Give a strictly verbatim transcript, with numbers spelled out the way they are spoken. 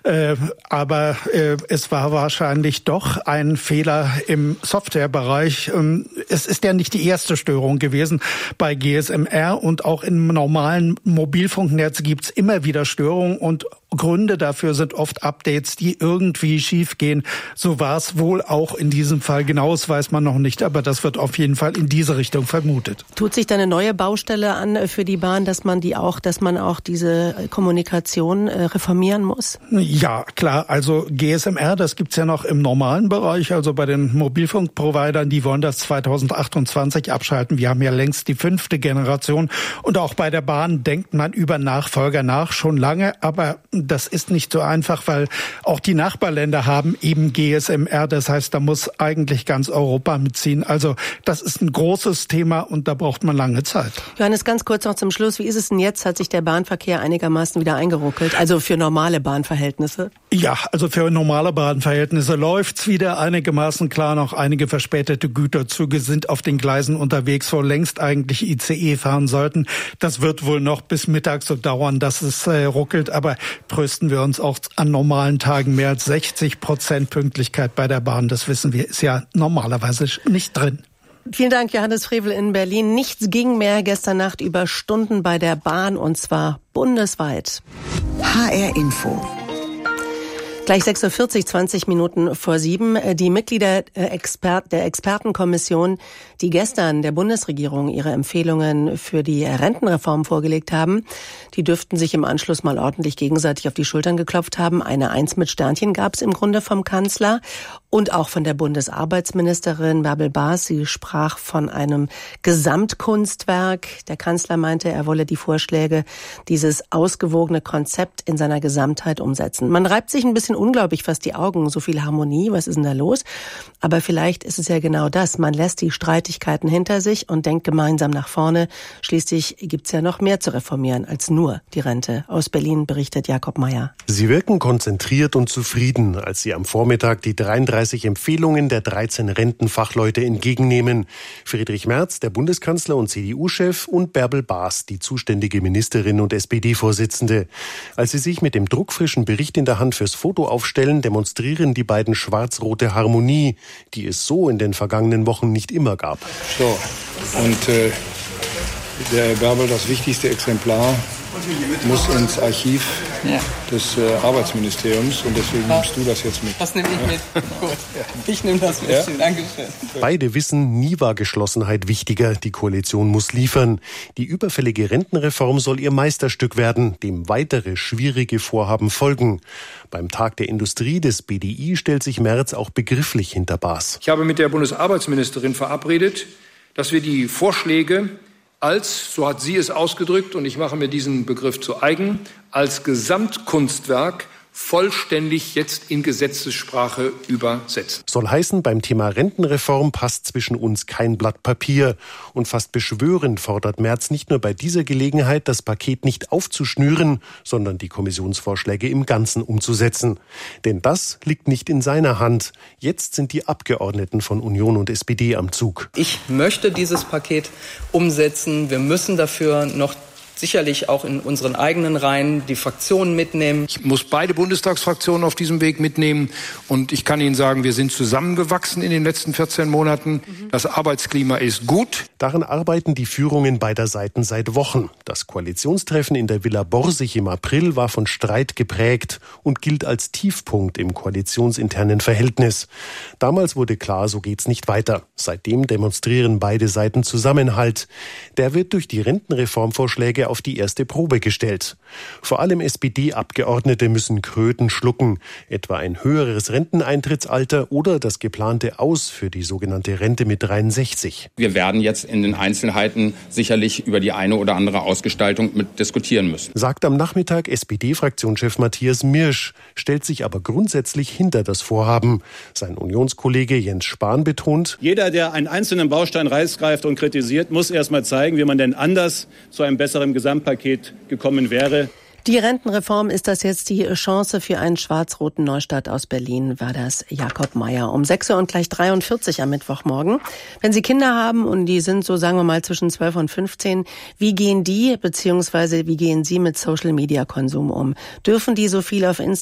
Äh, aber äh, es war wahrscheinlich doch ein Fehler im Softwarebereich. Ähm, es ist ja nicht die erste Störung gewesen bei G S M R und auch im normalen Mobilfunknetz gibt's immer wieder Störungen und Gründe dafür sind oft Updates, die irgendwie schiefgehen. So war es wohl auch in diesem Fall. Genaues weiß man noch nicht, aber das wird auf jeden Fall in diese Richtung vermutet. Tut sich da eine neue Baustelle an für die Bahn, dass man die auch, dass man auch diese Kommunikation äh, reformieren muss? Ja, klar. Also G S M R, das gibt's ja noch im normalen Bereich, also bei den Mobilfunkprovidern, die wollen das zweitausendachtundzwanzig abschalten. Wir haben ja längst die fünfte Generation und auch bei der Bahn denkt man über Nachfolger nach schon lange, aber das ist nicht so einfach, weil auch die Nachbarländer haben eben G S M R. Das heißt, da muss eigentlich ganz Europa mitziehen. Also das ist ein großes Thema und da braucht man lange Zeit. Johannes, ganz kurz noch zum Schluss. Wie ist es denn jetzt? Hat sich der Bahnverkehr einigermaßen wieder eingeruckelt? Also für normale Bahnverhältnisse? Ja, also für normale Bahnverhältnisse läuft's wieder einigermaßen klar. Noch einige verspätete Güterzüge sind auf den Gleisen unterwegs, wo längst eigentlich I C E fahren sollten. Das wird wohl noch bis Mittag so dauern, dass es äh, ruckelt. Aber trösten wir uns auch an normalen Tagen. Mehr als sechzig Prozent Pünktlichkeit bei der Bahn, das wissen wir, ist ja normalerweise nicht drin. Vielen Dank, Johannes Frevel in Berlin. Nichts ging mehr gestern Nacht über Stunden bei der Bahn und zwar bundesweit. H R Info. Gleich sechs Uhr vierzig, zwanzig Minuten vor sieben. Die Mitglieder der Expertenkommission, die gestern der Bundesregierung ihre Empfehlungen für die Rentenreform vorgelegt haben, die dürften sich im Anschluss mal ordentlich gegenseitig auf die Schultern geklopft haben. Eine Eins mit Sternchen gab es im Grunde vom Kanzler und auch von der Bundesarbeitsministerin Bärbel Baas. Sie sprach von einem Gesamtkunstwerk. Der Kanzler meinte, er wolle die Vorschläge, dieses ausgewogene Konzept in seiner Gesamtheit umsetzen. Man reibt sich ein bisschen unglaublich fast die Augen, so viel Harmonie, was ist denn da los? Aber vielleicht ist es ja genau das, man lässt die Streitigkeiten hinter sich und denkt gemeinsam nach vorne. Schließlich gibt's ja noch mehr zu reformieren als nur die Rente. Aus Berlin berichtet Jakob Mayer. Sie wirken konzentriert und zufrieden, als sie am Vormittag die dreiunddreißig Empfehlungen der dreizehn Rentenfachleute entgegennehmen. Friedrich Merz, der Bundeskanzler und C D U-Chef, und Bärbel Baas, die zuständige Ministerin und S P D-Vorsitzende. Als sie sich mit dem druckfrischen Bericht in der Hand fürs Foto aufstellen, demonstrieren die beiden schwarz-rote Harmonie, die es so in den vergangenen Wochen nicht immer gab. So, und äh, der Bärbel, das wichtigste Exemplar muss ins Archiv ja. des äh, Arbeitsministeriums und deswegen ja. nimmst du das jetzt mit. Das nehme ich mit. Gut. Ich nehme das mit. Ja? Dankeschön. Beide wissen, nie war Geschlossenheit wichtiger. Die Koalition muss liefern. Die überfällige Rentenreform soll ihr Meisterstück werden, dem weitere schwierige Vorhaben folgen. Beim Tag der Industrie des B D I stellt sich Merz auch begrifflich hinter Baas. Ich habe mit der Bundesarbeitsministerin verabredet, dass wir die Vorschläge als, so hat sie es ausgedrückt, und ich mache mir diesen Begriff zu eigen, als Gesamtkunstwerk vollständig jetzt in Gesetzessprache übersetzen. Soll heißen, beim Thema Rentenreform passt zwischen uns kein Blatt Papier. Und fast beschwörend fordert Merz nicht nur bei dieser Gelegenheit, das Paket nicht aufzuschnüren, sondern die Kommissionsvorschläge im Ganzen umzusetzen. Denn das liegt nicht in seiner Hand. Jetzt sind die Abgeordneten von Union und S P D am Zug. Ich möchte dieses Paket umsetzen. Wir müssen dafür noch sicherlich auch in unseren eigenen Reihen die Fraktionen mitnehmen. Ich muss beide Bundestagsfraktionen auf diesem Weg mitnehmen. Und ich kann Ihnen sagen, wir sind zusammengewachsen in den letzten vierzehn Monaten. Das Arbeitsklima ist gut. Daran arbeiten die Führungen beider Seiten seit Wochen. Das Koalitionstreffen in der Villa Borsig im April war von Streit geprägt und gilt als Tiefpunkt im koalitionsinternen Verhältnis. Damals wurde klar, so geht's nicht weiter. Seitdem demonstrieren beide Seiten Zusammenhalt. Der wird durch die Rentenreformvorschläge auf die erste Probe gestellt. Vor allem S P D-Abgeordnete müssen Kröten schlucken, etwa ein höheres Renteneintrittsalter oder das geplante Aus für die sogenannte Rente mit dreiundsechzig. Wir werden jetzt in den Einzelheiten sicherlich über die eine oder andere Ausgestaltung mit diskutieren müssen. Sagt am Nachmittag S P D-Fraktionschef Matthias Mirsch, stellt sich aber grundsätzlich hinter das Vorhaben. Sein Unionskollege Jens Spahn betont: Jeder, der einen einzelnen Baustein rausgreift und kritisiert, muss erst mal zeigen, wie man denn anders zu einem besseren Gesamtpaket gekommen wäre. Die Rentenreform, ist das jetzt die Chance für einen schwarz-roten Neustart aus Berlin, war das Jakob Mayer. Um sechs Uhr und gleich dreiundvierzig am Mittwochmorgen. Wenn Sie Kinder haben und die sind so, sagen wir mal, zwischen zwölf und fünfzehn, wie gehen die, beziehungsweise wie gehen Sie mit Social-Media-Konsum um? Dürfen die so viel auf Instagram